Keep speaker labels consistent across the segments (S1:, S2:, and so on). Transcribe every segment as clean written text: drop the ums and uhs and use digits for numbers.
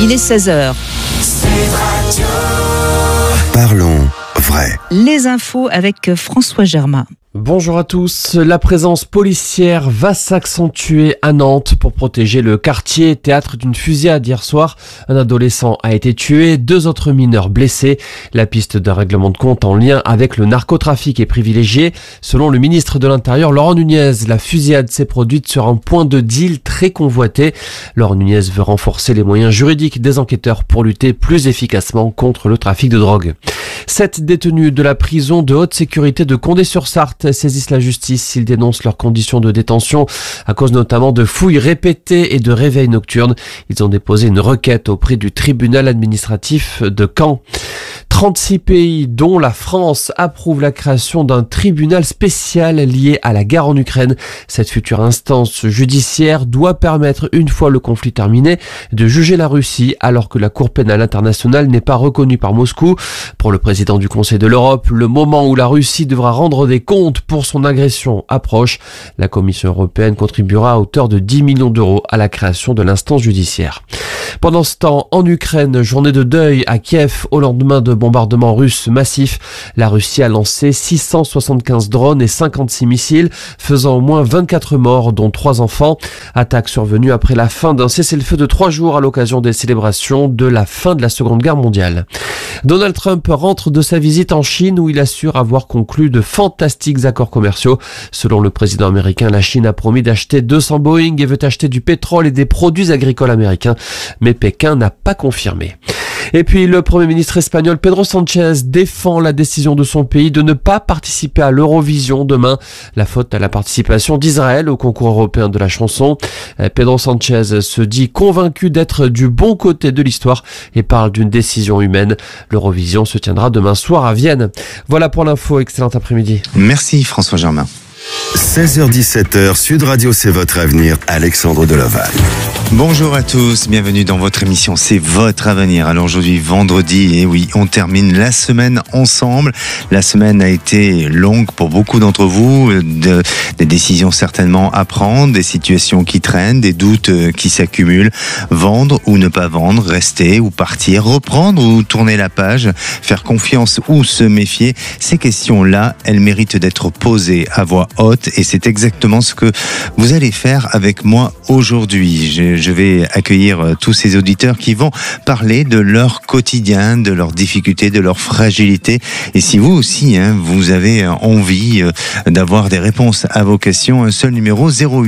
S1: Il est 16h.
S2: Parlons vrai.
S1: Les infos avec François Germain.
S3: Bonjour à tous. La présence policière va s'accentuer à Nantes pour protéger le quartier, théâtre d'une fusillade hier soir. Un adolescent a été tué, 2 autres mineurs blessés. La piste d'un règlement de compte en lien avec le narcotrafic est privilégiée. Selon le ministre de l'Intérieur, Laurent Nunez, la fusillade s'est produite sur un point de deal très convoité. Laurent Nunez veut renforcer les moyens juridiques des enquêteurs pour lutter plus efficacement contre le trafic de drogue. 7 détenus de la prison de haute sécurité de Condé-sur-Sarthe saisissent la justice. Ils dénoncent leurs conditions de détention à cause notamment de fouilles répétées et de réveils nocturnes. Ils ont déposé une requête auprès du tribunal administratif de Caen. 36 pays, dont la France, approuvent la création d'un tribunal spécial lié à la guerre en Ukraine. Cette future instance judiciaire doit permettre, une fois le conflit terminé, de juger la Russie, alors que la Cour pénale internationale n'est pas reconnue par Moscou. Pour le président du Conseil de l'Europe, le moment où la Russie devra rendre des comptes pour son agression approche. La Commission européenne contribuera à hauteur de 10 millions d'euros à la création de l'instance judiciaire. Pendant ce temps, en Ukraine, journée de deuil à Kiev au lendemain de bombardements russes massifs. La Russie a lancé 675 drones et 56 missiles, faisant au moins 24 morts, dont 3 enfants. Attaque survenue après la fin d'un cessez-le-feu de 3 jours à l'occasion des célébrations de la fin de la Seconde Guerre mondiale. Donald Trump rentre de sa visite en Chine où il assure avoir conclu de fantastiques accords commerciaux. Selon le président américain, la Chine a promis d'acheter 200 Boeing et veut acheter du pétrole et des produits agricoles américains. Mais Pékin n'a pas confirmé. Et puis le Premier ministre espagnol Pedro Sánchez défend la décision de son pays de ne pas participer à l'Eurovision demain. La faute à la participation d'Israël au concours européen de la chanson. Pedro Sánchez se dit convaincu d'être du bon côté de l'histoire et parle d'une décision humaine. L'Eurovision se tiendra demain soir à Vienne. Voilà pour l'info, excellent après-midi.
S4: Merci François Germain.
S2: 16h-17h, Sud Radio, c'est votre avenir. Alexandre Delaval.
S4: Bonjour à tous, bienvenue dans votre émission C'est votre avenir. Alors aujourd'hui vendredi, et oui, on termine la semaine ensemble. La semaine a été longue pour beaucoup d'entre vous, des décisions certainement à prendre, des situations qui traînent, des doutes qui s'accumulent. Vendre ou ne pas vendre, rester ou partir, reprendre ou tourner la page, faire confiance ou se méfier. Ces questions-là, elles méritent d'être posées à voix haute et c'est exactement ce que vous allez faire avec moi aujourd'hui. Je vais accueillir tous ces auditeurs qui vont parler de leur quotidien, de leurs difficultés, de leurs fragilités. Et si vous aussi, vous avez envie d'avoir des réponses à vos questions, un seul numéro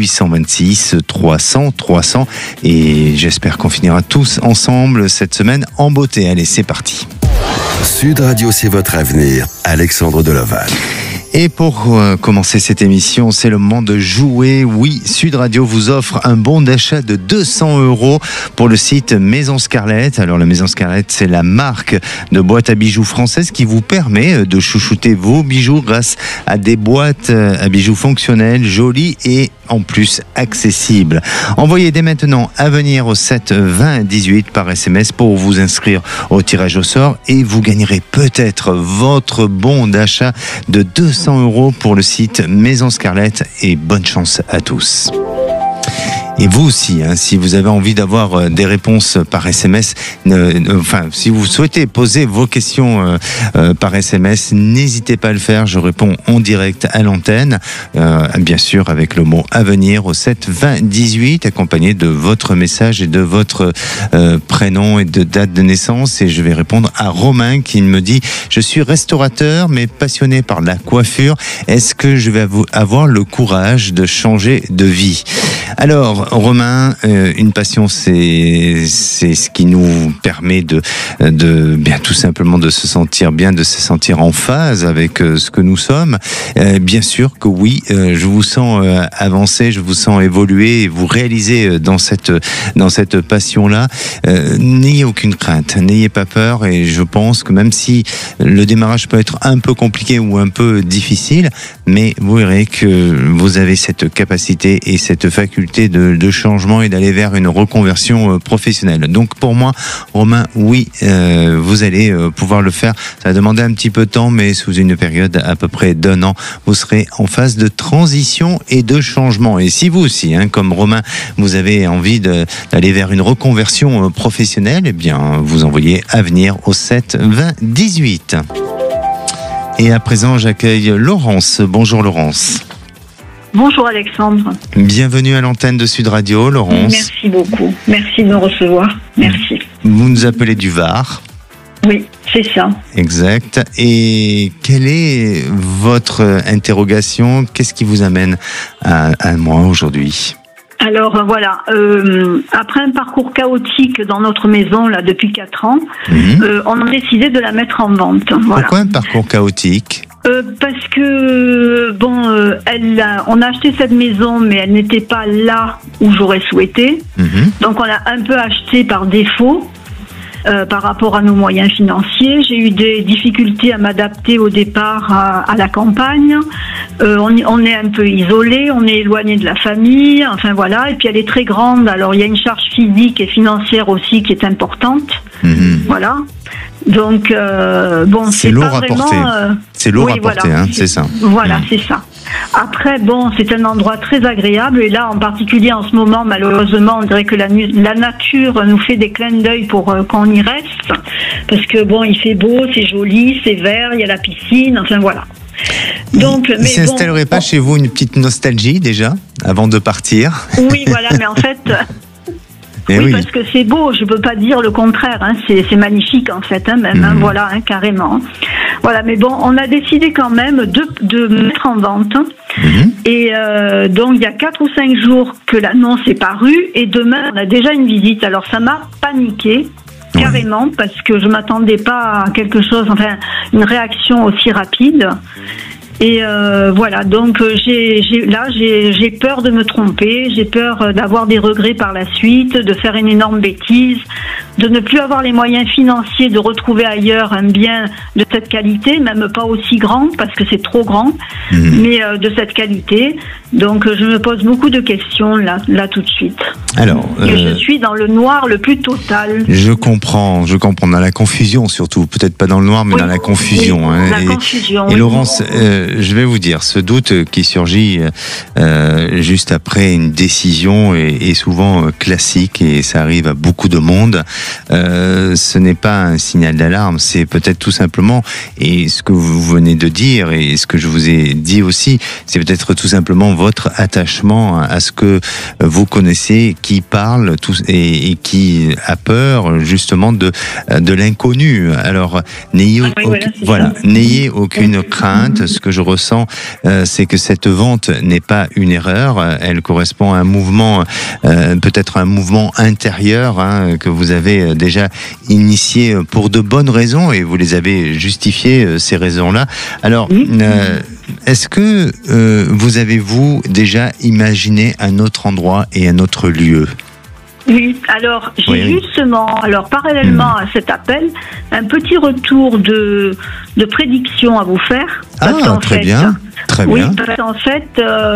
S4: 0826 300 300. Et j'espère qu'on finira tous ensemble cette semaine en beauté. Allez, c'est parti.
S2: Sud Radio, c'est votre avenir. Alexandre Delaval.
S4: Et pour commencer cette émission, c'est le moment de jouer. Oui, Sud Radio vous offre un bon d'achat de 200 € pour le site Maison Scarlett. Alors la Maison Scarlett, c'est la marque de boîtes à bijoux française qui vous permet de chouchouter vos bijoux grâce à des boîtes à bijoux fonctionnelles, jolies et en plus accessibles. Envoyez dès maintenant à venir au 7 20 18 par SMS pour vous inscrire au tirage au sort et vous gagnerez peut-être votre bon d'achat de 200 € pour le site Maison Scarlett et bonne chance à tous. Et vous aussi, si vous avez envie d'avoir des réponses par SMS, si vous souhaitez poser vos questions par SMS, n'hésitez pas à le faire. Je réponds en direct à l'antenne, bien sûr avec le mot à venir au 7 20 18, accompagné de votre message et de votre prénom et de date de naissance. Et je vais répondre à Romain qui me dit « Je suis restaurateur mais passionné par la coiffure. Est-ce que je vais avoir le courage de changer de vie ?» Alors, Romain, une passion, c'est ce qui nous permet de bien tout simplement de se sentir bien, de se sentir en phase avec ce que nous sommes. Bien sûr que oui, je vous sens avancer, je vous sens évoluer, et vous réaliser dans cette passion-là. N'ayez aucune crainte, n'ayez pas peur, et je pense que même si le démarrage peut être un peu compliqué ou un peu difficile, mais vous verrez que vous avez cette capacité et cette faculté de de changement et d'aller vers une reconversion professionnelle. Donc pour moi, Romain, oui, vous allez pouvoir le faire. Ça va demander un petit peu de temps, mais sous une période à peu près d'1 an, vous serez en phase de transition et de changement. Et si vous aussi, comme Romain, vous avez envie d'aller vers une reconversion professionnelle, eh bien, vous envoyez Avenir au 7 20 18. Et à présent, j'accueille Laurence. Bonjour Laurence.
S5: Bonjour Alexandre.
S4: Bienvenue à l'antenne de Sud Radio, Laurence.
S5: Merci beaucoup. Merci de me recevoir. Merci.
S4: Vous nous appelez du Var.
S5: Oui, c'est ça.
S4: Exact. Et quelle est votre interrogation? Qu'est-ce qui vous amène à moi aujourd'hui?
S5: Alors voilà, après un parcours chaotique dans notre maison là depuis 4 ans, on a décidé de la mettre en vente. Voilà.
S4: Pourquoi un parcours chaotique?
S5: Parce que on a acheté cette maison, mais elle n'était pas là où j'aurais souhaité. Donc on l'a un peu acheté par défaut. Par rapport à nos moyens financiers. J'ai eu des difficultés à m'adapter au départ à la campagne. On est un peu isolé, on est éloigné de la famille, enfin voilà. Et puis elle est très grande, alors il y a une charge physique et financière aussi qui est importante. Voilà. Donc bon, c'est
S4: lourd
S5: pas
S4: à
S5: vraiment.
S4: porter. C'est lourd à porter,
S5: voilà,
S4: c'est ça.
S5: Voilà, c'est ça. Après, bon, c'est un endroit très agréable et là, en particulier en ce moment, malheureusement, on dirait que la nature nous fait des clins d'œil pour qu'on y reste, parce que bon, il fait beau, c'est joli, c'est vert, il y a la piscine, enfin voilà. Donc,
S4: il ne s'installerait pas chez vous une petite nostalgie déjà, avant de partir?
S5: Oui, voilà, mais en fait...
S4: Oui,
S5: parce que c'est beau, je peux pas dire le contraire, c'est magnifique en fait, même, voilà, carrément. Voilà, mais bon, on a décidé quand même de mettre en vente. Et donc il y a 4 ou 5 jours que l'annonce est parue et demain on a déjà une visite. Alors ça m'a paniqué carrément parce que je m'attendais pas à quelque chose, enfin une réaction aussi rapide. Et voilà, donc j'ai peur de me tromper, j'ai peur d'avoir des regrets par la suite, de faire une énorme bêtise, de ne plus avoir les moyens financiers de retrouver ailleurs un bien de cette qualité, même pas aussi grand parce que c'est trop grand, mais de cette qualité. Donc je me pose beaucoup de questions là tout de suite.
S4: Alors,
S5: et je suis dans le noir le plus total.
S4: Je comprends, dans la confusion surtout, peut-être pas dans le noir, mais dans la confusion.
S5: Confusion.
S4: Et Laurence, je vais vous dire, ce doute qui surgit juste après une décision est souvent classique et ça arrive à beaucoup de monde. Ce n'est pas un signal d'alarme, c'est peut-être tout simplement, et ce que vous venez de dire et ce que je vous ai dit aussi, c'est peut-être tout simplement votre attachement à ce que vous connaissez, qui parle et qui a peur justement de l'inconnu. Alors n'ayez n'ayez aucune crainte. Ce que je ressens, c'est que cette vente n'est pas une erreur. Elle correspond à un mouvement, peut-être un mouvement intérieur que vous avez déjà initié pour de bonnes raisons et vous les avez justifiées, ces raisons-là. Alors, est-ce que vous avez-vous déjà imaginé un autre endroit et un autre lieu?
S5: Oui, alors j'ai justement, parallèlement à cet appel, un petit retour de prédiction à vous faire.
S4: Très bien.
S5: Oui, parce qu'en fait,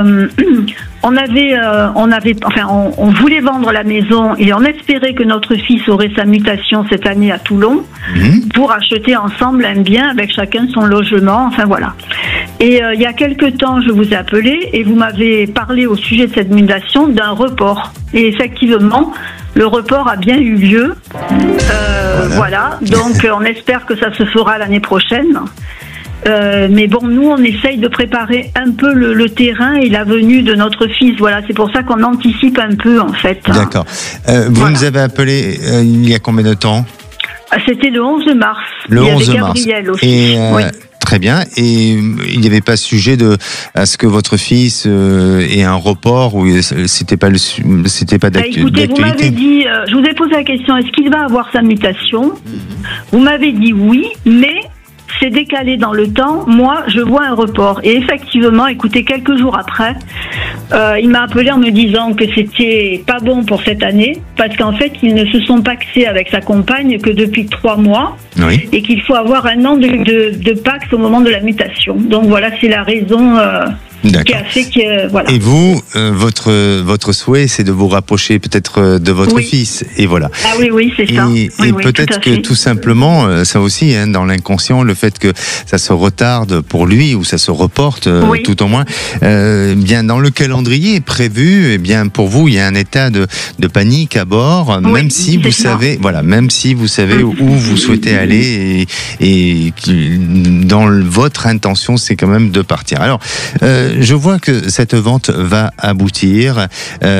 S5: on voulait vendre la maison et on espérait que notre fils aurait sa mutation cette année à Toulon pour acheter ensemble un bien avec chacun son logement, enfin voilà. Et il y a quelque temps, je vous ai appelé et vous m'avez parlé au sujet de cette mutation d'un report. Et effectivement, le report a bien eu lieu. Voilà. Donc on espère que ça se fera l'année prochaine. Mais bon, nous, on essaye de préparer un peu le terrain et la venue de notre fils. Voilà, c'est pour ça qu'on anticipe un peu, en fait.
S4: D'accord. Vous nous avez appelé il y a combien de temps?
S5: C'était le 11 mars.
S4: Le 11
S5: mars.
S4: Gabriel aussi. Et très bien. Et il n'y avait pas sujet à ce que votre fils ait un report ou c'était pas d'actualité?
S5: Écoutez, vous m'avez dit, je vous ai posé la question, est-ce qu'il va avoir sa mutation? Vous m'avez dit oui, mais c'est décalé dans le temps. Moi, je vois un report. Et effectivement, écoutez, quelques jours après, il m'a appelé en me disant que c'était pas bon pour cette année, parce qu'en fait, ils ne se sont pacsés avec sa compagne que depuis 3 mois, et qu'il faut avoir 1 an de pax au moment de la mutation. Donc voilà, c'est la raison qui a fait que voilà.
S4: Et vous, votre souhait, c'est de vous rapprocher peut-être de votre fils, et voilà.
S5: Ah oui, c'est ça.
S4: Et peut-être que tout simplement, ça aussi, hein, dans l'inconscient, le fait que ça se retarde pour lui ou ça se reporte, tout au moins, bien dans le calendrier prévu, eh bien pour vous, il y a un état de panique à bord, même si vous savez, même si vous savez où vous souhaitez aller et dans votre intention, c'est quand même de partir. Alors. Je vois que cette vente va aboutir.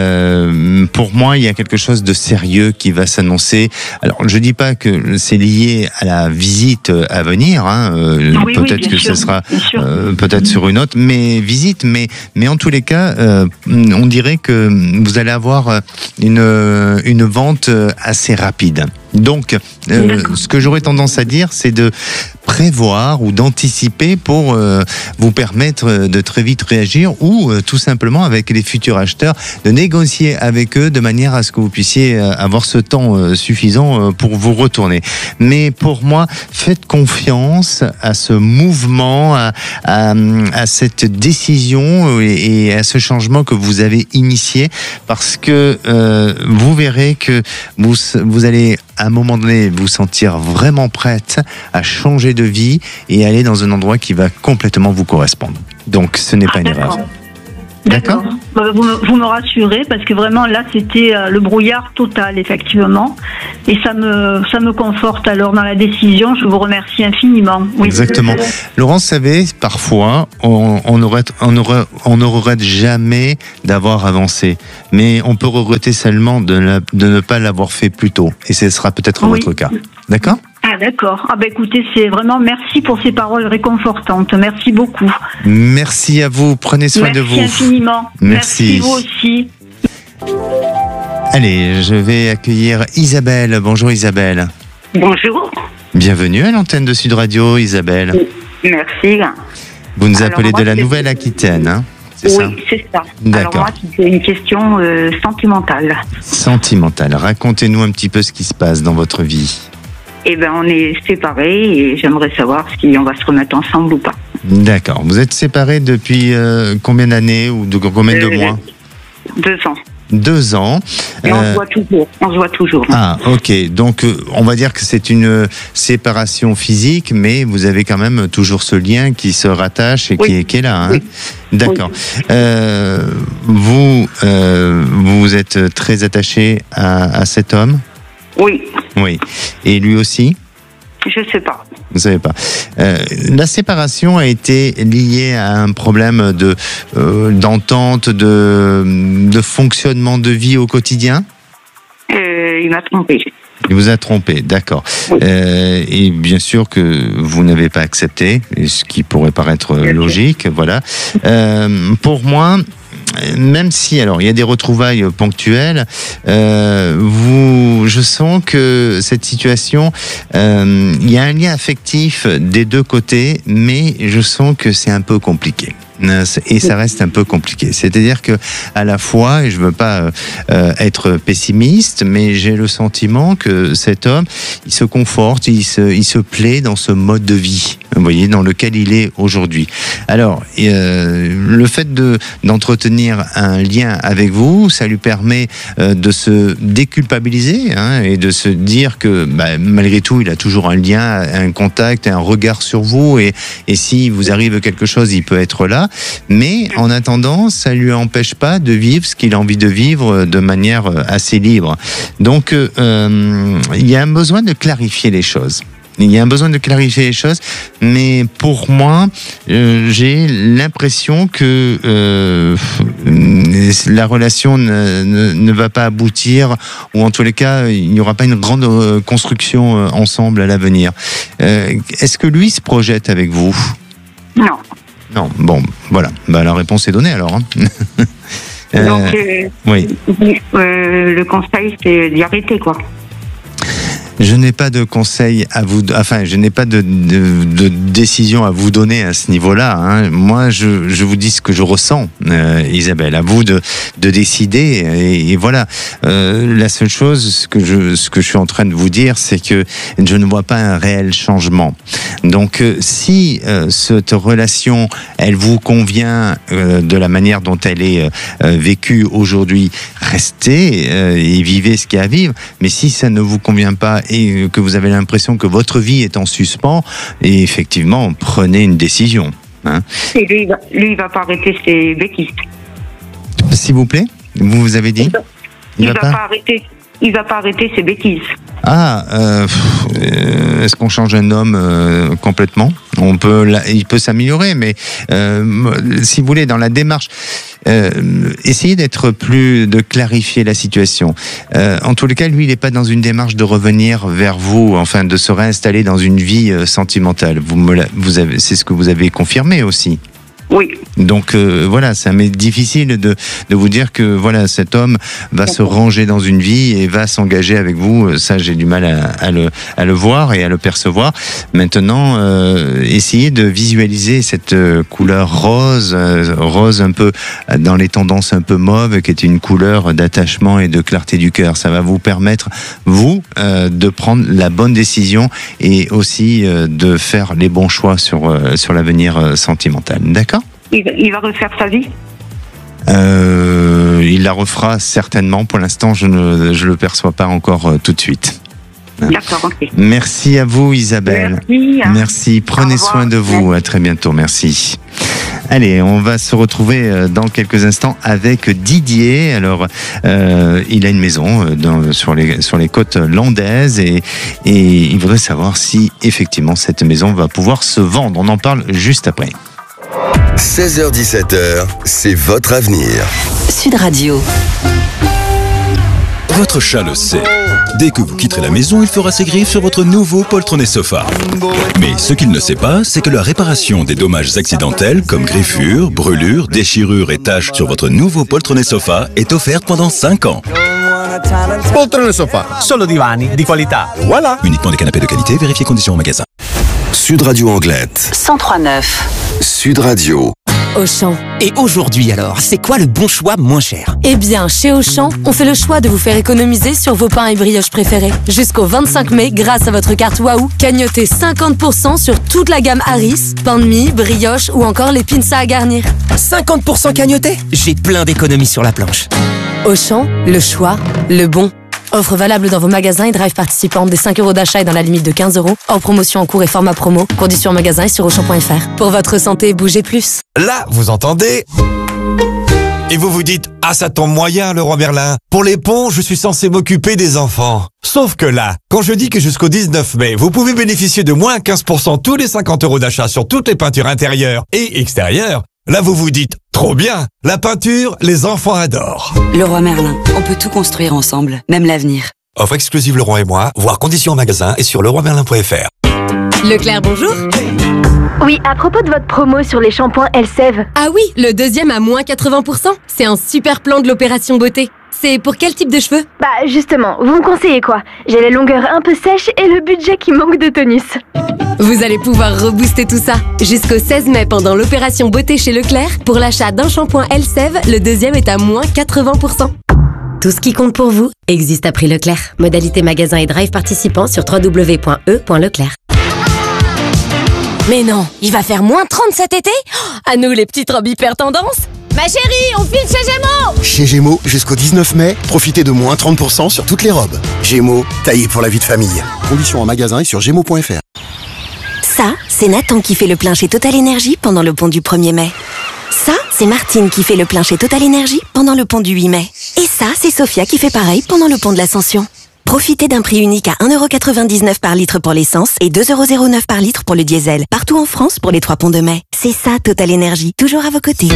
S4: Pour moi, il y a quelque chose de sérieux qui va s'annoncer. Alors, je dis pas que c'est lié à la visite à venir. Hein. Peut-être que ce sera peut-être sur une autre visite, mais en tous les cas, on dirait que vous allez avoir une vente assez rapide. Donc, ce que j'aurais tendance à dire, c'est de prévoir ou d'anticiper pour vous permettre de très vite réagir ou tout simplement avec les futurs acheteurs de négocier avec eux de manière à ce que vous puissiez avoir ce temps suffisant pour vous retourner. Mais pour moi, faites confiance à ce mouvement, à cette décision et à ce changement que vous avez initié, parce que vous verrez que vous allez à un moment donné vous sentir vraiment prête à changer de vie et aller dans un endroit qui va complètement vous correspondre. Donc ce n'est pas une erreur.
S5: D'accord. Vous me rassurez parce que vraiment là c'était le brouillard total effectivement et ça me conforte alors dans la décision. Je vous remercie infiniment. Oui.
S4: Exactement. Laurence, vous savez, parfois on ne regrette jamais d'avoir avancé, mais on peut regretter seulement de ne pas l'avoir fait plus tôt et ce sera peut-être votre cas. D'accord ?
S5: Ah d'accord. Ah ben écoutez, c'est vraiment merci pour ces paroles réconfortantes. Merci beaucoup.
S4: Merci à vous. Prenez soin de vous.
S5: Merci infiniment. Merci vous aussi.
S4: Allez, je vais accueillir Isabelle. Bonjour Isabelle.
S6: Bonjour.
S4: Bienvenue à l'antenne de Sud Radio, Isabelle.
S6: Merci.
S4: Vous nous appelez de la Nouvelle-Aquitaine, hein ? C'est ça ?
S6: Oui, c'est ça.
S4: D'accord.
S6: Alors moi, c'est une question sentimentale.
S4: Sentimentale. Racontez-nous un petit peu ce qui se passe dans votre vie.
S6: Eh bien, on est séparés et j'aimerais savoir si on va se remettre ensemble ou pas.
S4: D'accord. Vous êtes séparés depuis combien d'années ou de combien de mois ?
S6: 2 ans.
S4: 2 ans.
S6: Et on se voit toujours.
S4: Ah, ok. Donc, on va dire que c'est une séparation physique, mais vous avez quand même toujours ce lien qui se rattache et qui est là. Hein.
S6: Oui.
S4: D'accord. Oui. Vous êtes très attaché à cet homme ?
S6: Oui.
S4: Oui. Et lui aussi ?
S6: Je sais pas.
S4: Vous savez pas. La séparation a été liée à un problème d'entente, de fonctionnement de vie au quotidien ?
S6: Il m'a trompé.
S4: Il vous a trompé, d'accord.
S6: Oui.
S4: Et bien sûr que vous n'avez pas accepté, ce qui pourrait paraître logique, voilà. Pour moi, même si, alors, il y a des retrouvailles ponctuelles, je sens que cette situation, il y a un lien affectif des deux côtés, mais je sens que c'est un peu compliqué. Et ça reste un peu compliqué. C'est-à-dire que à la fois, et je veux pas être pessimiste, mais j'ai le sentiment que cet homme, il se conforte, il se plaît dans ce mode de vie, vous voyez, dans lequel il est aujourd'hui. Alors, le fait d'entretenir un lien avec vous, ça lui permet de se déculpabiliser, hein, et de se dire que malgré tout, il a toujours un lien, un contact, un regard sur vous, et si vous arrive quelque chose, il peut être là. Mais en attendant, ça ne lui empêche pas de vivre ce qu'il a envie de vivre de manière assez libre. Donc, il y a un besoin de clarifier les choses. Mais pour moi, j'ai l'impression que la relation ne va pas aboutir, ou en tous les cas, il n'y aura pas une grande construction ensemble à l'avenir. Est-ce que lui se projette avec vous ?
S6: Non.
S4: Non, bon, voilà. La réponse est donnée alors. Hein.
S6: Donc,
S4: oui.
S6: Le conseil, c'est d'y arrêter, quoi.
S4: Je n'ai pas de conseil à vous, enfin, je n'ai pas de décision à vous donner à ce niveau-là. Hein. Moi, je vous dis ce que je ressens, Isabelle. À vous de décider. Et voilà. La seule chose, ce que je suis en train de vous dire, c'est que je ne vois pas un réel changement. Donc, si cette relation, elle vous convient de la manière dont elle est vécue aujourd'hui, restez et vivez ce qu'il y a à vivre. Mais si ça ne vous convient pas et que vous avez l'impression que votre vie est en suspens, et effectivement, prenez une décision. Hein.
S6: Et lui, il va pas arrêter ses bêtises.
S4: S'il vous plaît, vous avez dit
S6: Il va pas arrêter ses bêtises.
S4: Est-ce qu'on change un homme complètement ? Il peut s'améliorer, mais si vous voulez, dans la démarche, essayez de clarifier la situation. En tous les cas, lui, il n'est pas dans une démarche de revenir vers vous, enfin, de se réinstaller dans une vie sentimentale. C'est ce que vous avez confirmé aussi.
S6: Oui.
S4: Donc voilà, ça m'est difficile de vous dire que voilà, cet homme va se ranger dans une vie et va s'engager avec vous. Ça, j'ai du mal à le voir et à le percevoir. Maintenant, essayez de visualiser cette couleur rose un peu dans les tendances un peu mauve, qui est une couleur d'attachement et de clarté du cœur. Ça va vous permettre, vous, de prendre la bonne décision et aussi de faire les bons choix sur l'avenir sentimental. D'accord ?
S6: Il va refaire sa vie ?
S4: Il la refera certainement. Pour l'instant, je le perçois pas encore tout de suite.
S6: D'accord, ok.
S4: Merci à vous, Isabelle.
S6: Merci.
S4: Merci. Prenez soin de vous. À très bientôt. Merci. Allez, on va se retrouver dans quelques instants avec Didier. Alors, il a une maison sur les côtes landaises et il voudrait savoir si effectivement cette maison va pouvoir se vendre. On en parle juste après.
S2: 16h-17h, c'est votre avenir.
S1: Sud Radio.
S7: Votre chat le sait. Dès que vous quitterez la maison, il fera ses griffes sur votre nouveau poltronné sofa. Mais ce qu'il ne sait pas, c'est que la réparation des dommages accidentels comme griffures, brûlures, déchirures et taches sur votre nouveau poltronné sofa est offerte pendant 5 ans.
S8: Poltrone Sofa, solo divani di qualità. Voilà.
S7: Uniquement des canapés de qualité, vérifiez conditions au magasin.
S2: Sud Radio Anglette.
S1: 103.9.
S2: Sud Radio.
S9: Auchan.
S10: Et aujourd'hui alors, c'est quoi le bon choix moins cher ?
S9: Eh bien, chez Auchan, on fait le choix de vous faire économiser sur vos pains et brioches préférés. Jusqu'au 25 mai, grâce à votre carte Waouh, cagnotez 50% sur toute la gamme Harris, pain de mie, brioche ou encore les pinces à garnir.
S10: 50% cagnoté ? J'ai plein d'économies sur la planche.
S9: Auchan, le choix, le bon. Offre valable dans vos magasins et drive participants des 5 € d'achat et dans la limite de 15 €. Hors promotion en cours et format promo. Conditions en magasin et sur Auchan.fr. Pour votre santé, bougez plus.
S8: Là, vous entendez ? Et vous vous dites, ah ça tombe moyen Leroy Merlin. Pour les ponts, je suis censé m'occuper des enfants. Sauf que là, quand je dis que jusqu'au 19 mai, vous pouvez bénéficier de moins 15% tous les 50 € d'achat sur toutes les peintures intérieures et extérieures, là vous vous dites, trop bien, la peinture, les enfants adorent.
S11: Leroy Merlin, on peut tout construire ensemble, même l'avenir.
S8: Offre exclusive Leroy et moi, voir conditions en magasin et sur leroymerlin.fr.
S9: Leclerc, bonjour.
S12: Oui, à propos de votre promo sur les shampoings Elseve.
S9: Ah oui, le deuxième à moins 80%. C'est un super plan de l'opération beauté. C'est pour quel type de cheveux ?
S12: Bah justement, vous me conseillez quoi ? J'ai les longueurs un peu sèches et le budget qui manque de tonus.
S9: Vous allez pouvoir rebooster tout ça. Jusqu'au 16 mai pendant l'opération beauté chez Leclerc, pour l'achat d'un shampoing Elseve, le deuxième est à moins 80%. Tout ce qui compte pour vous existe à prix Leclerc. Modalité magasin et drive participants sur www.e.leclerc. Mais non, il va faire moins 30 cet été ? À nous les petites robes hyper tendance. Ma chérie, on file chez Gémeaux !
S13: Chez Gémeaux, jusqu'au 19 mai, profitez de moins 30% sur toutes les robes. Gémeaux, taillé pour la vie de famille. Conditions en magasin et sur gémeaux.fr.
S14: Ça, c'est Nathan qui fait le plein chez Total Energy pendant le pont du 1er mai. Ça, c'est Martine qui fait le plein chez Total Energy pendant le pont du 8 mai. Et ça, c'est Sophia qui fait pareil pendant le pont de l'Ascension. Profitez d'un prix unique à 1,99 € par litre pour l'essence et 2,09 € par litre pour le diesel. Partout en France pour les 3 ponts de mai. C'est ça, Total Energy. Toujours à vos côtés.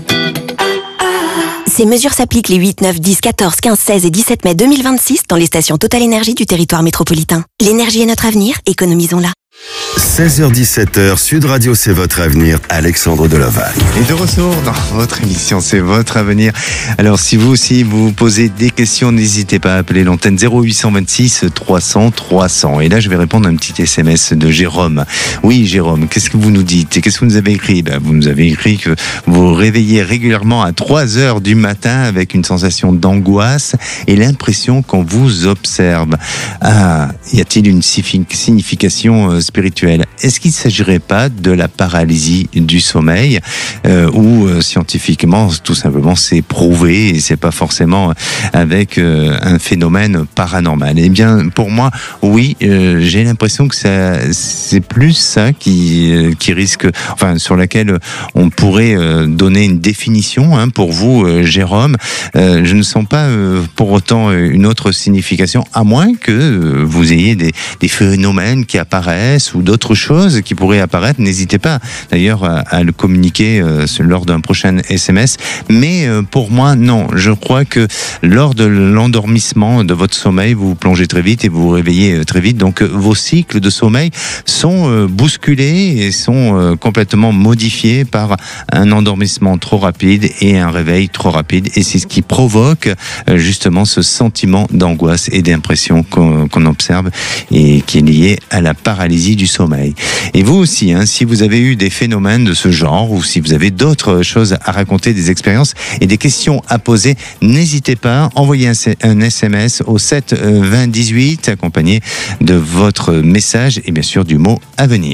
S14: Ces mesures s'appliquent les 8, 9, 10, 14, 15, 16 et 17 mai 2026 dans les stations Total Energy du territoire métropolitain. L'énergie est notre avenir, économisons-la.
S2: 16h17h, Sud Radio, c'est votre avenir. Alexandre Delovac.
S4: Et de retour dans votre émission, c'est votre avenir. Alors, si vous aussi vous posez des questions, n'hésitez pas à appeler l'antenne 0826 300 300. Et là, je vais répondre à un petit SMS de Jérôme. Oui, Jérôme, qu'est-ce que vous nous dites? Et qu'est-ce que vous nous avez écrit? Vous nous avez écrit que vous vous réveillez régulièrement à 3h du matin avec une sensation d'angoisse et l'impression qu'on vous observe. Ah, y a-t-il une signification spirituelle? Est-ce qu'il ne s'agirait pas de la paralysie du sommeil où scientifiquement, tout simplement, c'est prouvé et c'est pas forcément avec un phénomène paranormal? Eh bien, pour moi, oui, j'ai l'impression que c'est plus ça qui risque, enfin, sur laquelle on pourrait donner une définition pour vous, Jérôme. Je ne sens pas pour autant une autre signification, à moins que vous ayez des phénomènes qui apparaissent ou d'autres choses qui pourraient apparaître. N'hésitez pas d'ailleurs à le communiquer lors d'un prochain SMS. Mais pour moi, non. Je crois que lors de l'endormissement de votre sommeil, vous vous plongez très vite et vous vous réveillez très vite. Donc vos cycles de sommeil sont bousculés et sont complètement modifiés par un endormissement trop rapide et un réveil trop rapide. Et c'est ce qui provoque justement ce sentiment d'angoisse et d'impression qu'on observe et qui est lié à la paralysie du sommeil. Et vous aussi, si vous avez eu des phénomènes de ce genre ou si vous avez d'autres choses à raconter, des expériences et des questions à poser, n'hésitez pas, envoyez un SMS au 7 20 18 accompagné de votre message et bien sûr du mot « avenir ».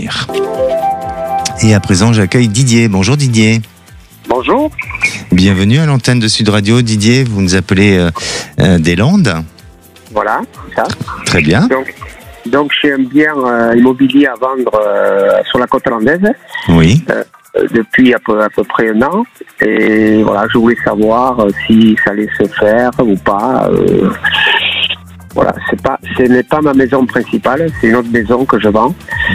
S4: Et à présent, j'accueille Didier. Bonjour Didier.
S15: Bonjour.
S4: Bienvenue à l'antenne de Sud Radio. Didier, vous nous appelez des Landes.
S15: Voilà, ça.
S4: Très bien.
S15: Donc j'ai un bien immobilier à vendre sur la côte landaise. Oui. Depuis à peu près un an. Et voilà, je voulais savoir si ça allait se faire ou pas. Voilà, ce n'est pas ma maison principale, c'est une autre maison que je vends.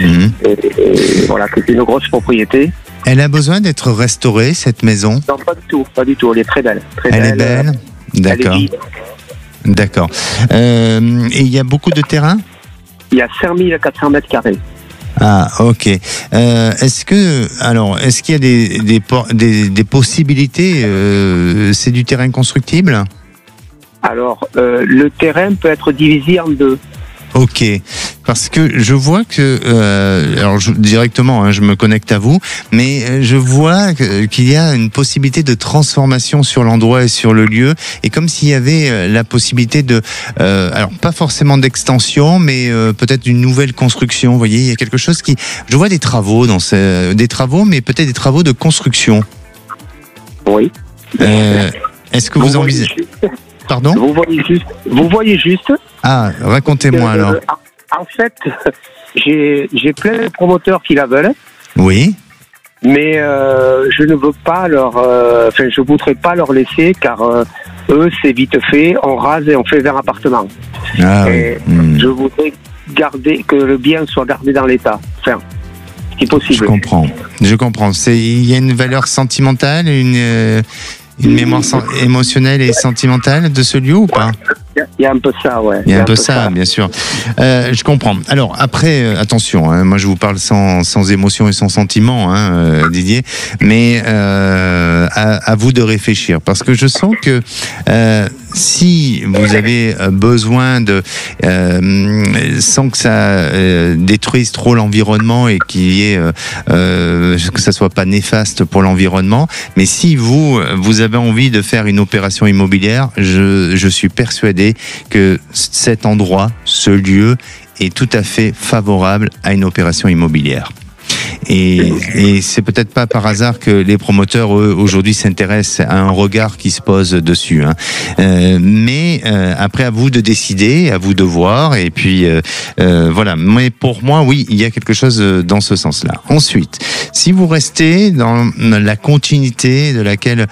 S15: Et voilà, que c'est une grosse propriété.
S4: Elle a besoin d'être restaurée, cette maison?
S15: Non, pas du tout, elle est très belle.
S4: Elle est belle? D'accord. D'accord. Et il y a beaucoup de terrain?
S15: Il y a 5400 mètres carrés.
S4: Ah, ok. Est-ce qu'il y a des possibilités? C'est du terrain constructible?
S15: Alors, le terrain peut être divisé en deux.
S4: Ok, parce que je vois que, directement, je me connecte à vous, mais je vois qu'il y a une possibilité de transformation sur l'endroit et sur le lieu, et comme s'il y avait la possibilité de, alors pas forcément d'extension, mais peut-être d'une nouvelle construction. Vous voyez, il y a quelque chose je vois des travaux des travaux, mais peut-être des travaux de construction.
S15: Oui.
S4: Est-ce que vous envisagez? Pardon?
S15: Vous voyez juste.
S4: Ah, racontez-moi alors.
S15: En fait, j'ai plein de promoteurs qui la veulent.
S4: Oui.
S15: Mais je ne veux pas je voudrais pas leur laisser car eux c'est vite fait, on rase et on fait vers appartement. Ah, et oui. Je voudrais que le bien soit gardé dans l'état. Enfin, ce qui est possible.
S4: Je comprends. Il y a une valeur sentimentale, une mémoire émotionnelle et sentimentale de ce lieu ou pas?
S15: Il y a un peu ça, ouais.
S4: Il y a un peu ça, bien sûr. Je comprends. Alors après, attention, moi je vous parle sans émotion et sans sentiment, Didier, mais à vous de réfléchir, parce que je sens que si vous avez besoin sans que ça détruise trop l'environnement et qu'il y ait que ça soit pas néfaste pour l'environnement, mais si vous avez envie de faire une opération immobilière, je suis persuadé que cet endroit, ce lieu est tout à fait favorable à une opération immobilière. Et c'est peut-être pas par hasard que les promoteurs, eux, aujourd'hui s'intéressent à un regard qui se pose dessus. Mais après, à vous de décider, à vous de voir. Et puis, voilà. Mais pour moi, oui, il y a quelque chose dans ce sens-là. Ensuite, si vous restez dans la continuité dans laquelle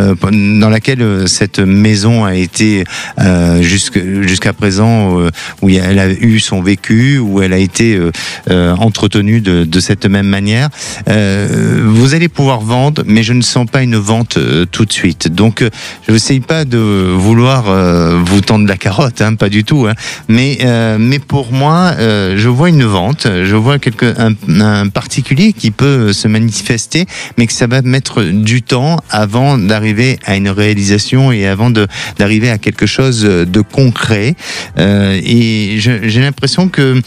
S4: cette maison a été jusqu'à présent, où elle a eu son vécu, où elle a été entretenue de cette cette même manière. Vous allez pouvoir vendre, mais je ne sens pas une vente tout de suite. Donc, je n'essaye pas de vouloir vous tendre la carotte, hein, pas du tout. Hein. Mais pour moi, je vois une vente, je vois un particulier qui peut se manifester, mais que ça va mettre du temps avant d'arriver à une réalisation et avant d'arriver à quelque chose de concret. Et j'ai l'impression que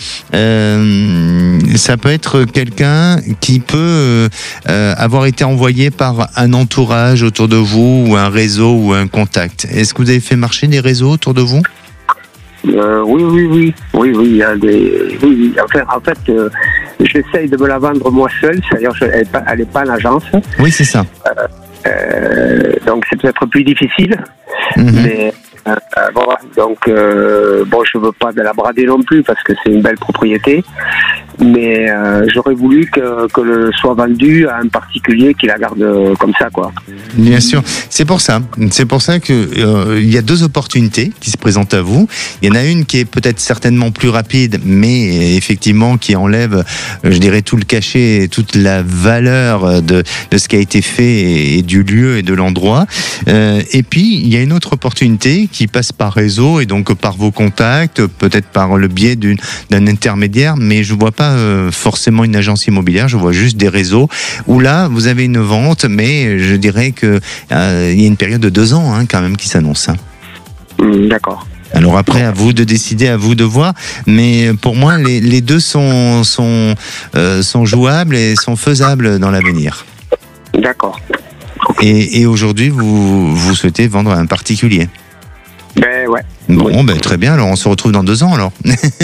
S4: ça peut être quelqu'un qui peut avoir été envoyé par un entourage autour de vous, ou un réseau, ou un contact. Est-ce que vous avez fait marcher des réseaux autour de vous ?
S15: Oui, il y a des. Oui. En fait, j'essaye de me la vendre moi seul, c'est-à-dire elle n'est pas en agence.
S4: Oui, c'est ça.
S15: Donc c'est peut-être plus difficile, mais voilà. Donc je veux pas de la brader non plus parce que c'est une belle propriété, mais j'aurais voulu que le soit vendu à un particulier qui la garde comme ça, quoi.
S4: Bien sûr, c'est pour ça que il y a deux opportunités qui se présentent à vous. Il y en a une qui est peut-être certainement plus rapide, mais effectivement qui enlève, je dirais, tout le cachet, toute la valeur de ce qui a été fait et du lieu et de l'endroit. Et puis il y a une autre opportunité qui passe par réseau et donc par vos contacts, peut-être par le biais d'un intermédiaire, mais je vois pas forcément une agence immobilière, je vois juste des réseaux où là vous avez une vente, mais je dirais que il y a une période de 2 ans quand même qui s'annonce.
S15: D'accord.
S4: Alors après, à vous de décider, à vous de voir, mais pour moi les deux sont jouables et sont faisables dans l'avenir.
S15: D'accord.
S4: Et aujourd'hui, vous souhaitez vendre à un particulier?
S15: Ben ouais.
S4: Bon, ben très bien, alors on se retrouve dans 2 ans alors.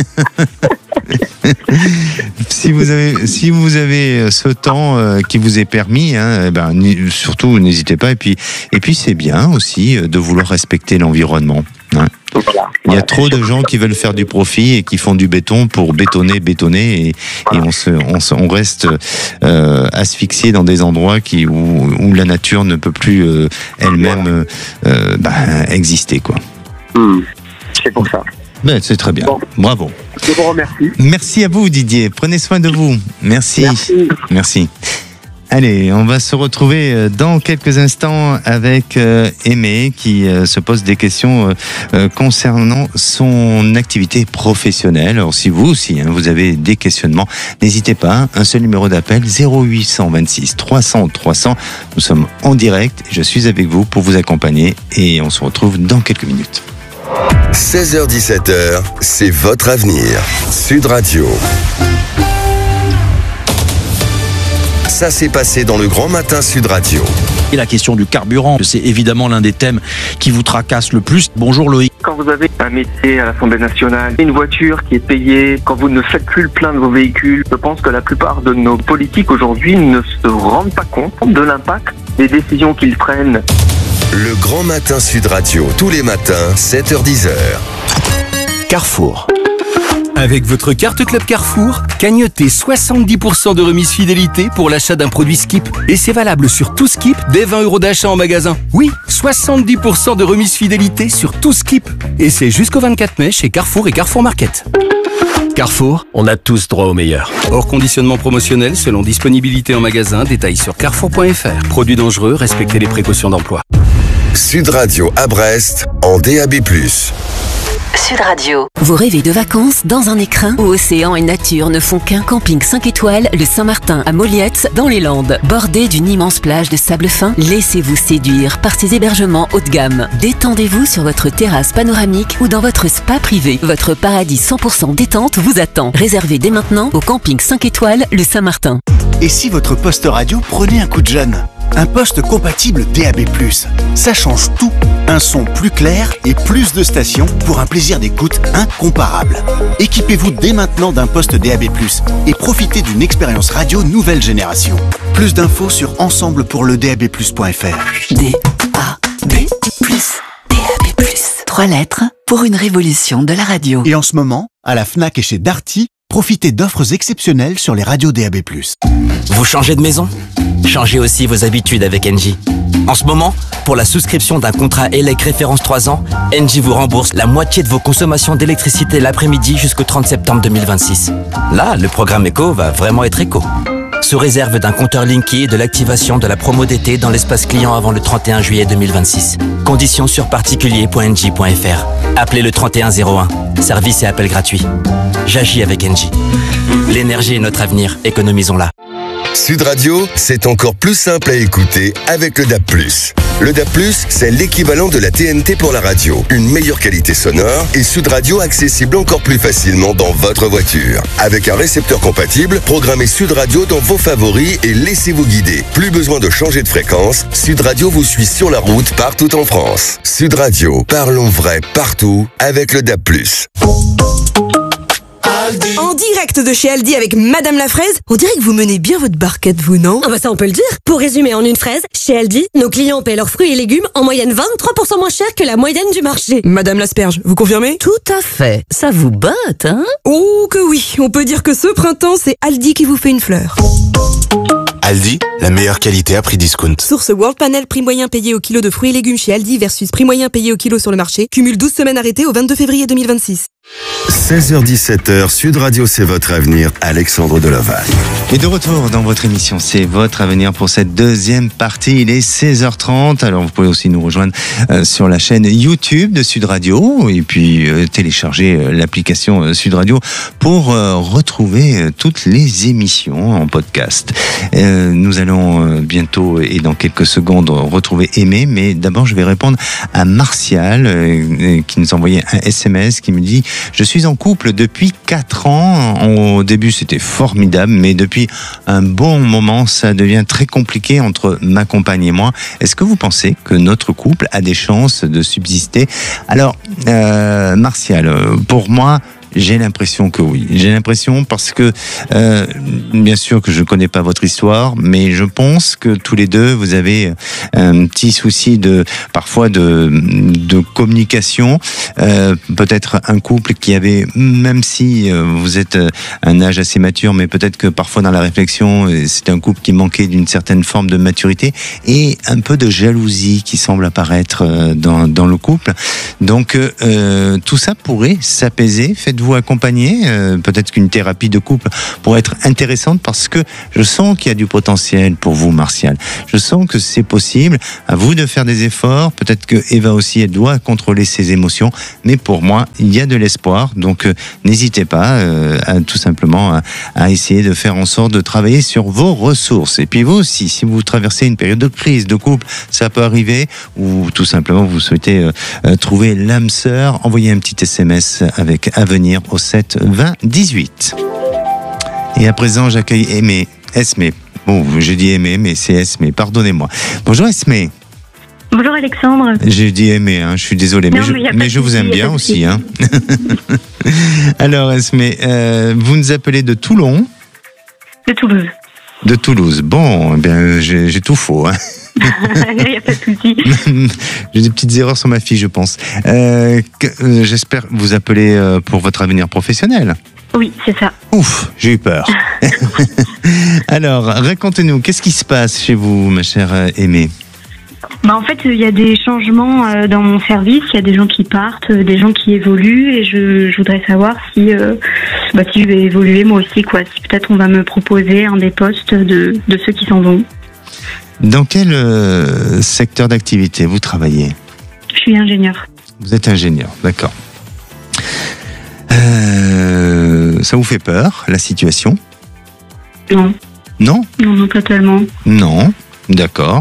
S4: Si vous avez ce temps qui vous est permis, surtout n'hésitez pas. Et puis c'est bien aussi de vouloir respecter l'environnement. Hein.
S15: Voilà.
S4: Il y a trop de gens qui veulent faire du profit et qui font du béton pour bétonner et on reste asphyxié dans des endroits où la nature ne peut plus elle-même exister, quoi.
S15: C'est pour ça.
S4: Ben, c'est très bien. Bon. Bravo.
S15: Je vous remercie.
S4: Merci à vous, Didier. Prenez soin de vous. Merci. Allez, on va se retrouver dans quelques instants avec Aimé qui se pose des questions concernant son activité professionnelle. Alors si vous aussi, vous avez des questionnements, n'hésitez pas. Un seul numéro d'appel, 0826 300 300. Nous sommes en direct. Je suis avec vous pour vous accompagner et on se retrouve dans quelques minutes.
S2: 16h-17h, c'est votre avenir. Sud Radio. Ça s'est passé dans le Grand Matin Sud Radio.
S16: Et la question du carburant, c'est évidemment l'un des thèmes qui vous tracasse le plus. Bonjour Loïc.
S17: Quand vous avez un métier à l'Assemblée nationale, une voiture qui est payée, quand vous ne faites plus le plein de vos véhicules, je pense que la plupart de nos politiques aujourd'hui ne se rendent pas compte de l'impact des décisions qu'ils prennent.
S2: Le Grand Matin Sud Radio, tous les matins, 7h-10h.
S18: Carrefour. Avec votre carte Club Carrefour, cagnotez 70% de remise fidélité pour l'achat d'un produit Skip. Et c'est valable sur tout Skip dès 20 € d'achat en magasin. Oui, 70% de remise fidélité sur tout Skip. Et c'est jusqu'au 24 mai chez Carrefour et Carrefour Market. Carrefour, on a tous droit au meilleur. Hors conditionnement promotionnel selon disponibilité en magasin, détails sur carrefour.fr. Produits dangereux, respectez les précautions d'emploi.
S2: Sud Radio à Brest, en DAB+.
S14: Sud Radio. Vous rêvez de vacances dans un écrin où océan et nature ne font qu'un? Camping 5 étoiles, le Saint-Martin à Moliette, dans les Landes. Bordé d'une immense plage de sable fin, laissez-vous séduire par ces hébergements haut de gamme. Détendez-vous sur votre terrasse panoramique ou dans votre spa privé. Votre paradis 100% détente vous attend. Réservez dès maintenant au Camping 5 étoiles, le Saint-Martin.
S19: Et si votre poste radio prenait un coup de jeune? Un poste compatible DAB+. Ça change tout. Un son plus clair et plus de stations pour un plaisir d'écoute incomparable. Équipez-vous dès maintenant d'un poste DAB+, et profitez d'une expérience radio nouvelle génération. Plus d'infos sur ensemblepourledab+.fr.
S14: DAB+. 3 lettres pour une révolution de la radio.
S19: Et en ce moment, à la Fnac et chez Darty, profitez d'offres exceptionnelles sur les radios DAB+.
S10: Vous changez de maison? Changez aussi vos habitudes avec Engie. En ce moment, pour la souscription d'un contrat ELEC référence 3 ans, Engie vous rembourse la moitié de vos consommations d'électricité l'après-midi jusqu'au 30 septembre 2026. Là, le programme éco va vraiment être éco. sous réserve d'un compteur Linky et de l'activation de la promo d'été dans l'espace client avant le 31 juillet 2026. Conditions sur particulier.engie.fr. Appelez le 3101. Service et appel gratuit. J'agis avec Engie. L'énergie est notre avenir, économisons-la.
S2: Sud Radio, c'est encore plus simple à écouter avec le DAB+. Le DAB+, c'est l'équivalent de la TNT pour la radio. Une meilleure qualité sonore et Sud Radio accessible encore plus facilement dans votre voiture. Avec un récepteur compatible, programmez Sud Radio dans vos favoris et laissez-vous guider. Plus besoin de changer de fréquence, Sud Radio vous suit sur la route partout en France. Sud Radio, parlons vrai partout avec le DAB+.
S20: En direct de chez Aldi avec Madame la Fraise, on dirait que vous menez bien votre barquette, vous, non?
S9: Ah bah ça on peut le dire. Pour résumer en une phrase, chez Aldi, nos clients paient leurs fruits et légumes en moyenne 23% moins cher que la moyenne du marché.
S20: Madame l'Asperge, vous confirmez?
S1: Tout à fait. Ça vous botte, hein?
S20: Oh que oui, on peut dire que ce printemps, c'est Aldi qui vous fait une fleur.
S19: Aldi, la meilleure qualité à prix discount.
S20: Source World Panel, prix moyen payé au kilo de fruits et légumes chez Aldi versus prix moyen payé au kilo sur le marché. Cumule 12 semaines arrêtées au 22 février 2026.
S2: 16h-17h, Sud Radio, c'est votre avenir. Alexandre Deloval.
S4: Et de retour dans votre émission, c'est votre avenir pour cette deuxième partie. Il est 16h30. Alors vous pouvez aussi nous rejoindre sur la chaîne YouTube de Sud Radio et puis télécharger l'application Sud Radio pour retrouver toutes les émissions en podcast. Nous allons bientôt et dans quelques secondes retrouver Aimé, mais d'abord je vais répondre à Martial qui nous a envoyé un SMS qui me dit: je suis en couple depuis 4 ans. Au début, c'était formidable, mais depuis un bon moment, ça devient très compliqué entre ma compagne et moi. Est-ce que vous pensez que notre couple a des chances de subsister? Alors, Martial, pour moi, j'ai l'impression que oui. J'ai l'impression parce que, bien sûr que je ne connais pas votre histoire, mais je pense que tous les deux, vous avez un petit souci parfois de communication. Peut-être un couple qui avait, même si vous êtes un âge assez mature, mais peut-être que parfois dans la réflexion, c'était un couple qui manquait d'une certaine forme de maturité et un peu de jalousie qui semble apparaître dans le couple. Donc, tout ça pourrait s'apaiser. Faites-vous accompagner, peut-être qu'une thérapie de couple pourrait être intéressante parce que je sens qu'il y a du potentiel pour vous, Martial. Je sens que c'est possible. À vous de faire des efforts. Peut-être que Eva aussi, elle doit contrôler ses émotions. Mais pour moi, il y a de l'espoir. Donc, n'hésitez pas tout simplement à essayer de faire en sorte de travailler sur vos ressources. Et puis vous aussi, si vous traversez une période de crise de couple, ça peut arriver, ou tout simplement vous souhaitez trouver l'âme sœur, envoyez un petit SMS avec Avenir au 7 20 18. Et à présent, j'accueille Esmé. Bon, je dis Aimé, mais c'est Esmé, pardonnez-moi. Bonjour Esmé.
S5: Bonjour Alexandre.
S4: J'ai dit Aimé, je suis désolé,
S5: non,
S4: mais je vous aime bien aussi. Alors Esmé, vous nous appelez de Toulon?
S5: De Toulouse.
S4: De Toulouse. Bon, eh bien, j'ai tout faux.
S5: Il n'y a pas de souci.
S4: J'ai des petites erreurs sur ma fiche, je pense. J'espère vous appeler pour votre avenir professionnel.
S5: Oui, c'est ça.
S4: Ouf, j'ai eu peur. Alors, racontez-nous, qu'est-ce qui se passe chez vous, ma chère Aimée?
S5: En fait, il y a des changements dans mon service. Il y a des gens qui partent, des gens qui évoluent, et je voudrais savoir si je vais évoluer moi aussi, quoi. Si peut-être on va me proposer un des postes de ceux qui s'en vont.
S4: Dans quel secteur d'activité vous travaillez?
S5: Je suis ingénieure.
S4: Vous êtes ingénieur, d'accord. Ça vous fait peur, la situation?
S5: Non.
S4: Non?
S5: Non, pas tellement.
S4: Non, d'accord.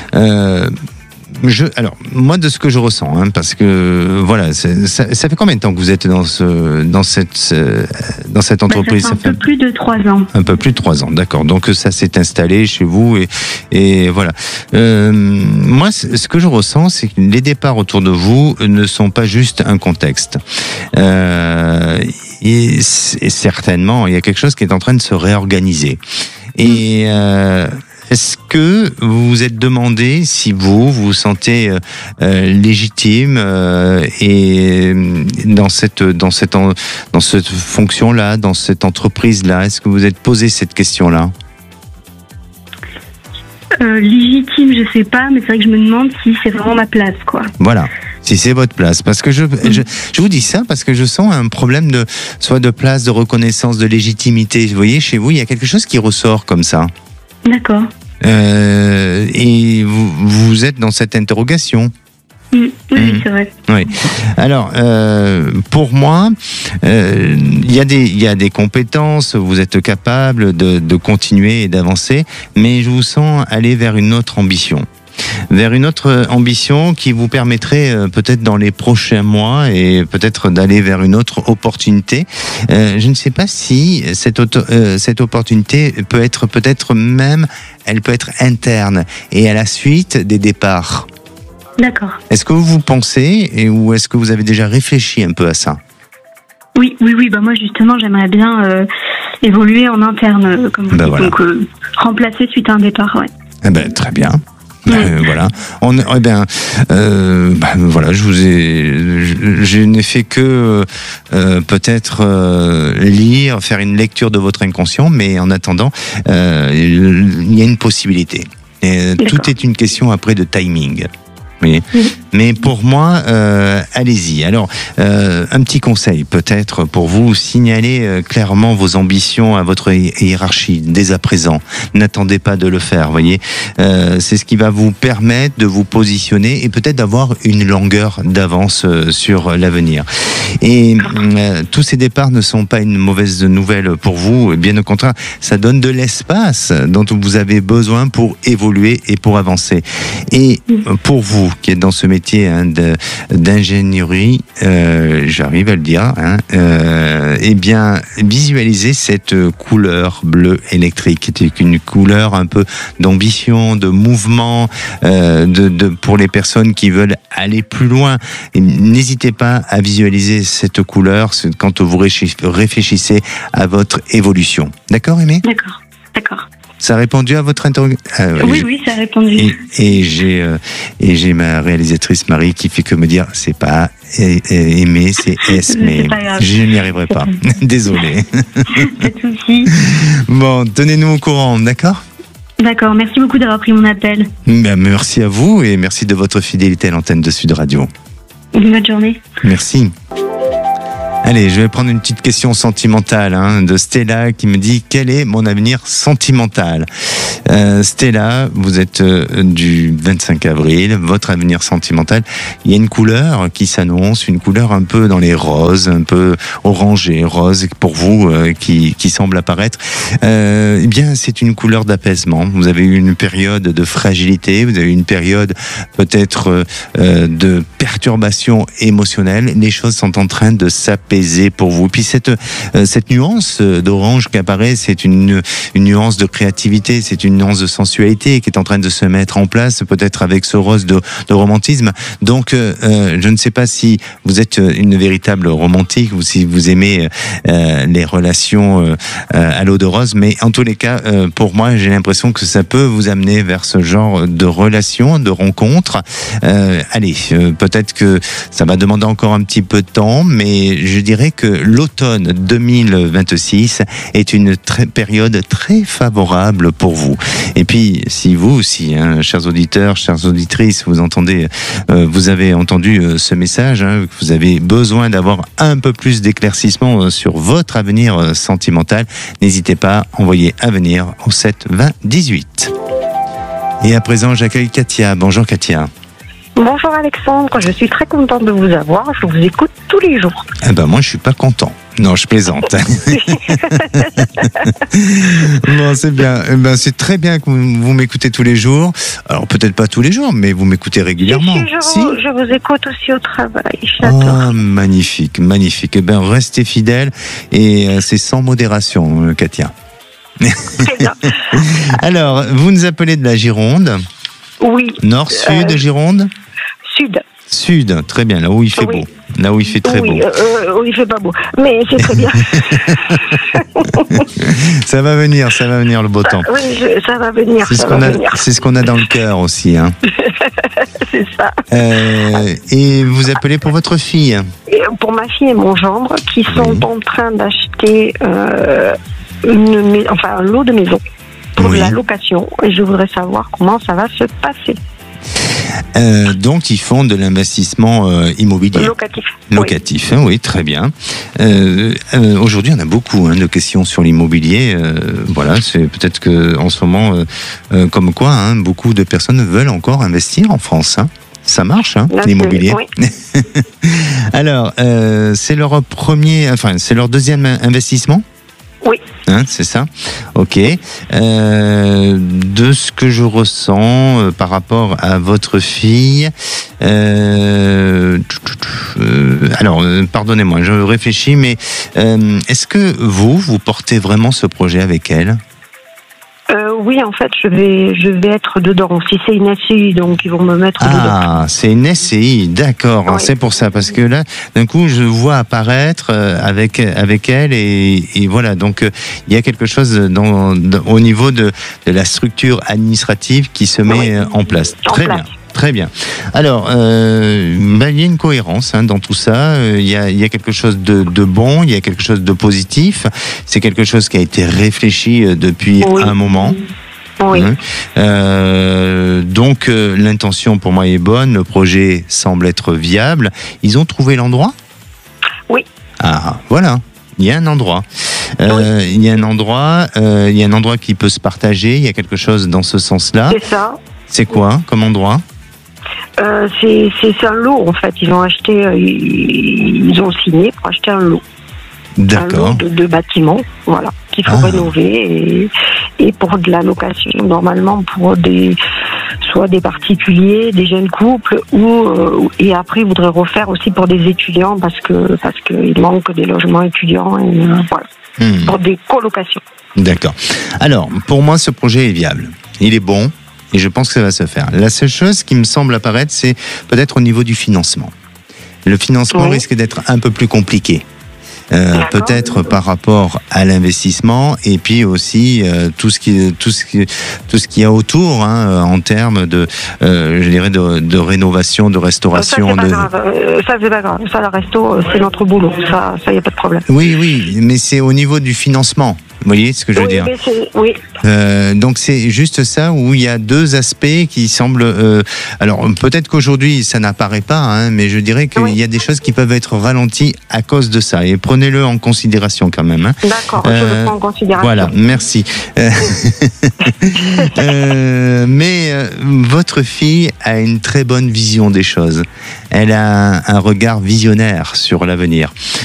S4: Alors, moi, de ce que je ressens, parce que voilà, ça fait combien de temps que vous êtes dans cette entreprise?
S5: Ça fait un peu plus de 3 ans.
S4: Un peu plus de 3 ans, d'accord. Donc ça s'est installé chez vous et voilà. Moi, ce que je ressens, c'est que les départs autour de vous ne sont pas juste un contexte. Et certainement, il y a quelque chose qui est en train de se réorganiser. Et est-ce que vous vous êtes demandé si vous vous sentez légitime et dans cette fonction-là, dans cette entreprise-là? Est-ce que vous vous êtes posé cette question-là?
S5: Légitime, je sais pas, mais c'est vrai que je me demande si c'est vraiment ma place, quoi.
S4: Voilà. Si c'est votre place. Parce que je vous dis ça parce que je sens un problème soit de place, de reconnaissance, de légitimité. Vous voyez, chez vous, il y a quelque chose qui ressort comme ça.
S5: D'accord.
S4: Et vous êtes dans cette interrogation.
S5: Oui, c'est vrai.
S4: Oui. Alors, pour moi, il y a des compétences, vous êtes capable de continuer et d'avancer, mais je vous sens aller vers une autre ambition. Vers une autre ambition qui vous permettrait peut-être dans les prochains mois et peut-être d'aller vers une autre opportunité. Je ne sais pas si cette opportunité peut être elle peut être interne et à la suite des départs.
S5: D'accord.
S4: Est-ce que vous pensez ou est-ce que vous avez déjà réfléchi un peu à ça ?
S5: Oui. Bah moi justement, j'aimerais bien évoluer en interne, comme vous dites, voilà. Donc remplacer suite à un départ, ouais.
S4: Eh ben très bien. Voilà. Voilà, je n'ai fait que peut-être lire, faire une lecture de votre inconscient, mais en attendant, il y a une possibilité. Et tout est une question après de timing. Oui. Mais pour moi, allez-y. Alors, un petit conseil peut-être pour vous, signalez clairement vos ambitions à votre hiérarchie dès à présent. N'attendez pas de le faire, voyez. C'est ce qui va vous permettre de vous positionner et peut-être d'avoir une longueur d'avance sur l'avenir. Et tous ces départs ne sont pas une mauvaise nouvelle pour vous, bien au contraire, ça donne de l'espace dont vous avez besoin pour évoluer et pour avancer. Et pour vous, qui êtes dans ce métier d'ingénierie, j'arrive à le dire, eh bien, visualisez cette couleur bleue électrique, qui est une couleur un peu d'ambition, de mouvement, pour les personnes qui veulent aller plus loin. Et n'hésitez pas à visualiser cette couleur quand vous réfléchissez à votre évolution. D'accord, Aimé ?
S5: D'accord.
S4: Ça a répondu à votre interrogation ?
S5: Oui, ça a répondu.
S4: Et j'ai ma réalisatrice Marie qui fait que me dire c'est pas Aimé, c'est Esmé. Je n'y arriverai pas. Désolé.
S5: Pas de souci.
S4: Bon, tenez-nous au courant, d'accord ?
S5: D'accord, merci beaucoup d'avoir pris mon appel.
S4: Merci à vous et merci de votre fidélité à l'antenne de Sud Radio.
S5: Une bonne journée.
S4: Merci. Allez, je vais prendre une petite question sentimentale de Stella qui me dit quel est mon avenir sentimental. Stella, vous êtes du 25 avril, votre avenir sentimental, il y a une couleur qui s'annonce, une couleur un peu dans les roses, un peu orangé, rose pour vous qui semble apparaître. Eh bien, c'est une couleur d'apaisement. Vous avez eu une période de fragilité, vous avez eu une période peut-être de perturbation émotionnelle. Les choses sont en train de s'apaiser pour vous. Puis cette nuance d'orange qui apparaît, c'est une nuance de créativité, c'est une nuance de sensualité qui est en train de se mettre en place, peut-être avec ce rose de romantisme. Donc, je ne sais pas si vous êtes une véritable romantique ou si vous aimez les relations à l'eau de rose, mais en tous les cas, pour moi, j'ai l'impression que ça peut vous amener vers ce genre de relation, de rencontre. Allez, peut-être que ça va demander encore un petit peu de temps, mais je dirais que l'automne 2026 est une période très favorable pour vous. Et puis, si vous aussi, chers auditeurs, chères auditrices, vous avez entendu ce message, que vous avez besoin d'avoir un peu plus d'éclaircissement sur votre avenir sentimental, n'hésitez pas à envoyer avenir au 7 20 18. Et à présent, j'accueille Katia. Bonjour Katia.
S21: Bonjour Alexandre, je suis très contente de vous avoir, je vous écoute tous les jours.
S4: Moi je suis pas content. Non, je plaisante. Bon, c'est bien. C'est très bien que vous m'écoutez tous les jours. Alors peut-être pas tous les jours, mais vous m'écoutez régulièrement.
S21: Je vous écoute aussi au travail.
S4: Oh, magnifique, magnifique. Restez fidèles et c'est sans modération, Katia. Alors, vous nous appelez de la Gironde ?
S21: Oui.
S4: Nord, sud, Gironde ?
S21: Sud.
S4: Sud, très bien, là où il fait beau. Là où il fait très beau.
S21: Où il fait pas beau, mais c'est très bien.
S4: Ça va venir le beau temps.
S21: Oui, ça va venir.
S4: C'est ce qu'on a dans le cœur aussi.
S21: C'est ça.
S4: Et vous appelez pour votre fille ?
S21: Et pour ma fille et mon gendre qui sont en train d'acheter un lot de maison pour la location. Et je voudrais savoir comment ça va se passer.
S4: Donc ils font de l'investissement immobilier. Locatif, hein, oui, très bien. Aujourd'hui, on a beaucoup de questions sur l'immobilier. Voilà, c'est peut-être que en ce moment, comme quoi, beaucoup de personnes veulent encore investir en France. Hein. Ça marche, l'immobilier. Oui. Alors, c'est leur c'est leur deuxième investissement ?
S21: Oui.
S4: C'est ça ? Ok. De ce que je ressens par rapport à votre fille, alors, pardonnez-moi, je réfléchis, mais est-ce que vous portez vraiment ce projet avec elle ?
S21: Oui, en fait, je vais être dedans. Si c'est une SCI, donc ils vont me mettre dedans.
S4: Ah, c'est une SCI, d'accord. Oui. C'est pour ça, parce que là, d'un coup, je vois apparaître avec elle et voilà. Donc, il y a quelque chose au niveau de la structure administrative qui se met en place. Très bien. Très bien. Alors, il y a une cohérence dans tout ça. Il y a quelque chose de bon, il y a quelque chose de positif. C'est quelque chose qui a été réfléchi depuis un moment.
S21: Oui.
S4: Donc, l'intention pour moi est bonne. Le projet semble être viable. Ils ont trouvé l'endroit ?
S21: Oui.
S4: Ah, voilà. Il y a un endroit. Il y a un endroit qui peut se partager. Il y a quelque chose dans ce sens-là.
S21: C'est ça.
S4: C'est quoi comme endroit ?
S21: C'est un lot en fait. Ils ont signé pour acheter un lot.
S4: D'accord.
S21: Un lot de bâtiments, voilà, qu'il faut rénover et pour de la location normalement pour soit des particuliers, des jeunes couples et après ils voudraient refaire aussi pour des étudiants parce qu'il manque des logements étudiants et voilà, pour des colocations.
S4: D'accord. Alors pour moi ce projet est viable. Il est bon. Et je pense que ça va se faire. La seule chose qui me semble apparaître, c'est peut-être au niveau du financement. Le financement risque d'être un peu plus compliqué. Peut-être par rapport à l'investissement et puis aussi tout ce qu'il y a autour en termes de rénovation, de restauration.
S21: Ça c'est pas grave. Ça le resto c'est notre boulot. Ça y a pas de problème.
S4: Oui, mais c'est au niveau du financement. Vous voyez ce que je veux dire ?
S21: Oui.
S4: Donc c'est juste ça où il y a deux aspects qui semblent. Alors peut-être qu'aujourd'hui ça n'apparaît pas, mais je dirais qu'il y a des choses qui peuvent être ralenties à cause de ça. Et prenez-le en considération quand même.
S21: D'accord, je le prends en considération.
S4: Voilà, merci. Mais votre fille a une très bonne vision des choses. Elle a un regard visionnaire sur l'avenir.